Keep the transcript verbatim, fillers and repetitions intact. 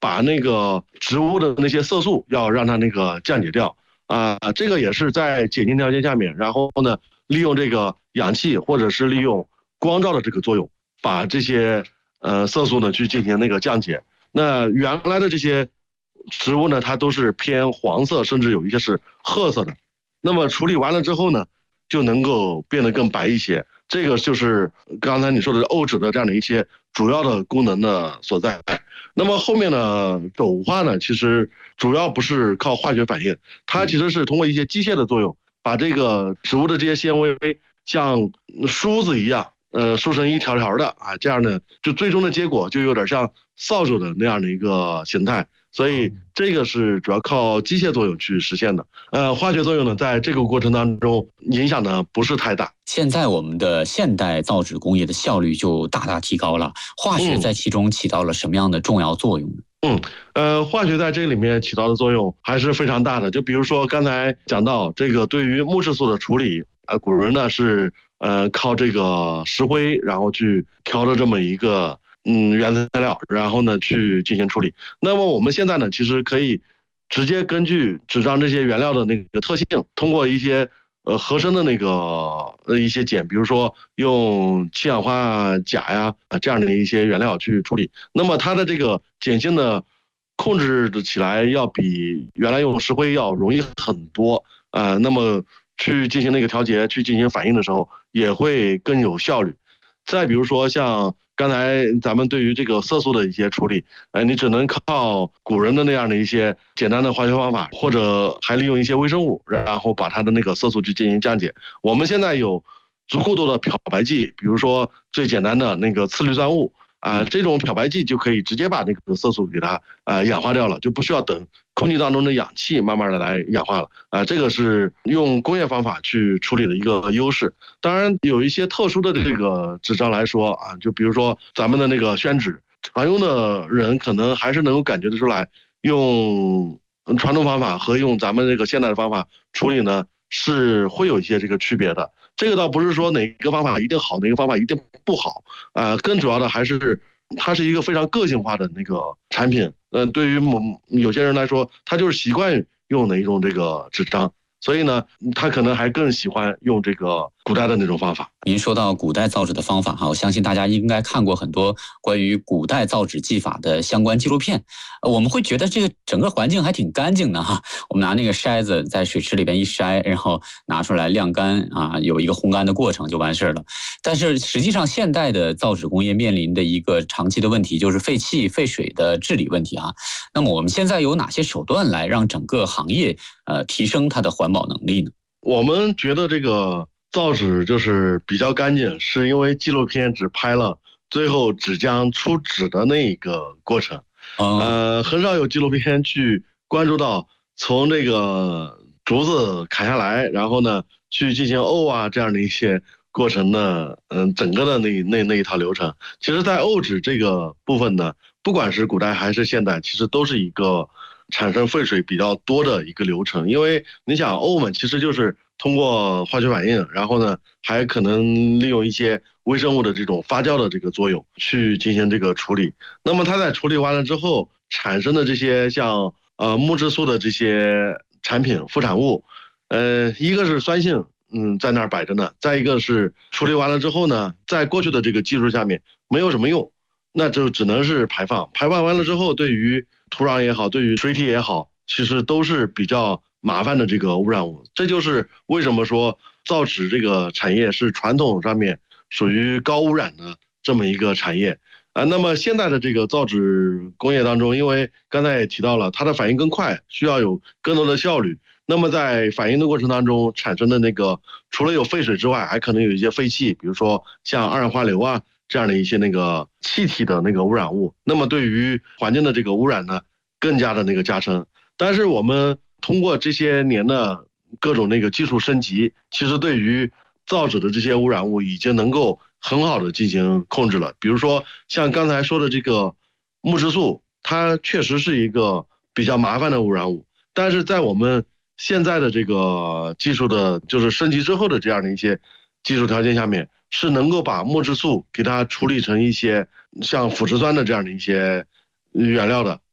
把那个植物的那些色素要让它那个降解掉啊、呃，这个也是在减轻条件下面，然后呢，利用这个氧气或者是利用光照的这个作用，把这些呃色素呢去进行那个降解。那原来的这些植物呢，它都是偏黄色，甚至有一些是褐色的。那么处理完了之后呢，就能够变得更白一些。这个就是刚才你说的沤脂的这样的一些主要的功能的所在。那么后面呢，镁化呢，其实主要不是靠化学反应，它其实是通过一些机械的作用，把这个植物的这些纤维像梳子一样，呃，梳成一条条的啊，这样呢，就最终的结果就有点像扫帚的那样的一个形态。所以这个是主要靠机械作用去实现的，呃，化学作用呢，在这个过程当中影响呢不是太大。 现在我们的现代造纸工业的效率就大大提高了，化学在其中起到了什么样的重要作用呢？ 嗯，呃，化学在这里面起到的作用还是非常大的。就比如说刚才讲到这个对于木质素的处理，呃，古人呢是呃靠这个石灰，然后去调的这么一个。嗯，原材料，然后呢去进行处理。那么我们现在呢，其实可以直接根据纸张这些原料的那个特性，通过一些呃合成的那个呃一些碱，比如说用氢氧化钾呀啊这样的一些原料去处理。那么它的这个碱性的控制起来要比原来用石灰要容易很多啊、呃。那么去进行那个调节，去进行反应的时候，也会更有效率。再比如说像刚才咱们对于这个色素的一些处理，呃，你只能靠古人的那样的一些简单的化学方法，或者还利用一些微生物，然后把它的那个色素去进行降解。我们现在有足够多的漂白剂，比如说最简单的那个次氯酸物啊、呃，这种漂白剂就可以直接把那个色素给它呃氧化掉了，就不需要等空气当中的氧气慢慢的来氧化了啊、呃，这个是用工业方法去处理的一个优势。当然有一些特殊的这个纸张来说啊，就比如说咱们的那个宣纸，常用的人可能还是能够感觉得出来，用传统方法和用咱们这个现代的方法处理呢，是会有一些这个区别的。这个倒不是说哪个方法一定好，哪个方法一定不好，呃，更主要的还是它是一个非常个性化的那个产品。嗯、呃，对于某有些人来说，他就是习惯用哪一种这个纸张。所以呢，他可能还更喜欢用这个古代的那种方法。 您说到古代造纸的方法哈，我相信大家应该看过很多关于古代造纸技法的相关纪录片。我们会觉得这个整个环境还挺干净的哈。我们拿那个筛子在水池里边一筛，然后拿出来晾干啊，有一个烘干的过程就完事了。但是实际上，现代的造纸工业面临的一个长期的问题就是废气、废水的治理问题哈。那么我们现在有哪些手段来让整个行业呃提升它的环保能力呢？ 我们觉得这个造纸就是比较干净，是因为纪录片只拍了最后纸浆出纸的那一个过程，哦、呃，很少有纪录片去关注到从这个竹子砍下来，然后呢去进行沤啊这样的一些过程呢，嗯，整个的那那那一套流程。其实，在沤纸这个部分呢，不管是古代还是现代，其实都是一个产生废水比较多的一个流程。因为你想沤嘛，其实就是通过化学反应，然后呢还可能利用一些微生物的这种发酵的这个作用去进行这个处理。那么它在处理完了之后产生的这些像呃木质素的这些产品副产物，呃一个是酸性嗯在那儿摆着呢，再一个是处理完了之后呢，在过去的这个技术下面没有什么用，那就只能是排放。排放完了之后，对于土壤也好，对于水体也好，其实都是比较麻烦的这个污染物。这就是为什么说造纸这个产业是传统上面属于高污染的这么一个产业啊。那么现在的这个造纸工业当中，因为刚才也提到了，它的反应更快，需要有更多的效率。那么在反应的过程当中产生的那个，除了有废水之外，还可能有一些废气，比如说像二氧化硫啊这样的一些那个气体的那个污染物。那么对于环境的这个污染呢，更加的那个加深。但是我们通过这些年的各种那个技术升级，其实对于造纸的这些污染物已经能够很好的进行控制了。比如说像刚才说的这个木质素，它确实是一个比较麻烦的污染物，但是在我们现在的这个技术的就是升级之后的这样的一些技术条件下面，是能够把木质素给它处理成一些像腐殖酸的这样的一些原料的。